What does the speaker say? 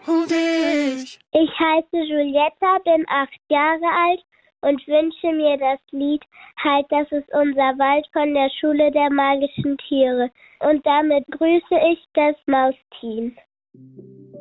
und ich. Ich heiße Julietta, bin 8 Jahre alt und wünsche mir das Lied Halt, das ist unser Wald von der Schule der magischen Tiere. Und damit grüße ich das Mausteam.